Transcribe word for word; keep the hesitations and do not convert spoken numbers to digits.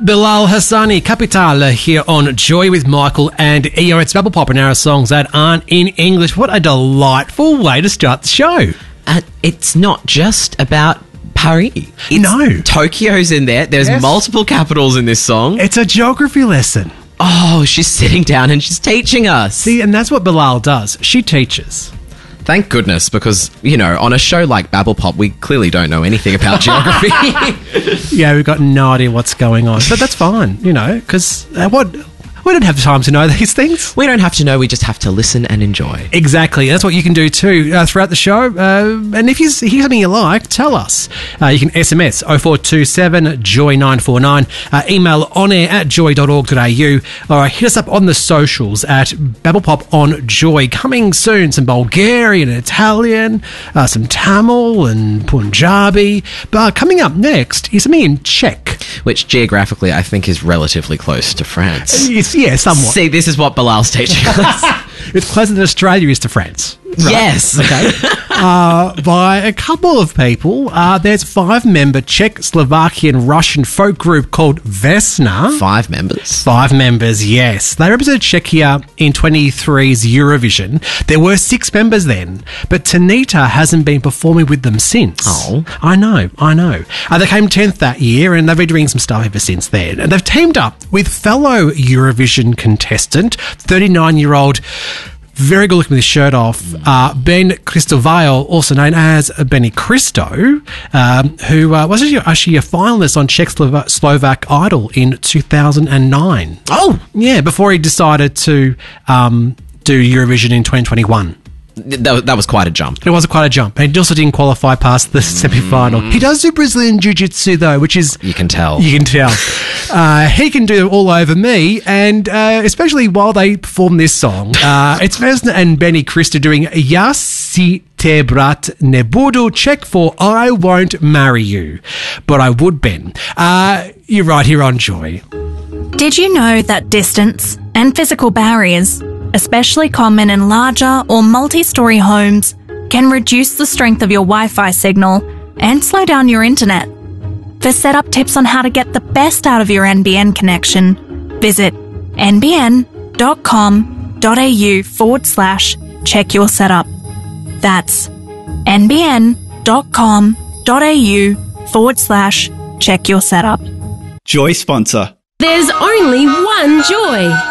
Bilal Hassani, Capital, here on Joy with Michael and E O. It's Bubble Pop and our songs that aren't in English. What a delightful way to start the show. Uh, it's not just about Paris. It's No. Tokyo's in there. There's Yes. multiple capitals in this song. It's a geography lesson. Oh, she's sitting down and she's teaching us. See, and that's what Bilal does. She teaches. Thank goodness, because, you know, on a show like Babble Pop, we clearly don't know anything about geography. Yeah, we've got no idea what's going on. But that's fine, you know, because uh, what... we don't have time to know these things. We don't have to know, we just have to listen and enjoy. Exactly. That's what you can do too uh, throughout the show. Uh, and if you hear something you like, tell us. Uh, you can S M S oh four two seven joy nine four nine, uh, email onair at joy dot org dot a u, or hit us up on the socials at Babblepop on Joy. Coming soon, some Bulgarian and Italian, uh, some Tamil and Punjabi. But coming up next is something in Czech. Which geographically I think is relatively close to France. It's, yeah, somewhat. See, this is what Bilal's teaching us. It's closer than Australia is to France. Yes. Okay. uh, by a couple of people. Uh, there's a five-member Czech, Slovakian, Russian folk group called Vesna. Five members. Five members, yes. They represented Czechia in twenty-three's Eurovision. There were six members then, but Tanita hasn't been performing with them since. Oh. I know, I know. Uh, they came tenth that year, and they've been doing some stuff ever since then. And they've teamed up with fellow Eurovision contestant, thirty-nine-year-old... very good looking with his shirt off, uh, Ben Kristovail, also known as Benny Christo, um, who uh, was actually, actually a finalist on Czech Slova- Slovak Idol in two thousand nine. Oh! Yeah, before he decided to um, do Eurovision in twenty twenty-one. That, that was quite a jump. It was quite a jump. And he also didn't qualify past the semi-final. He does do Brazilian Jiu-Jitsu, though, which is... You can tell. You can tell. uh, he can do it all over me, and uh, especially while they perform this song, uh, it's Vesna and Benny Christo doing Ja si te brat ne budu, Czech for I won't marry you, but I would, Ben. Uh, you're right here on Joy. Did you know that distance and physical barriers, especially common in larger or multi-story homes, can reduce the strength of your Wi-Fi signal and slow down your internet? For setup tips on how to get the best out of your N B N connection, visit nbn.com.au forward slash check your setup. That's nbn.com.au forward slash check your setup. Joy sponsor. There's only one Joy.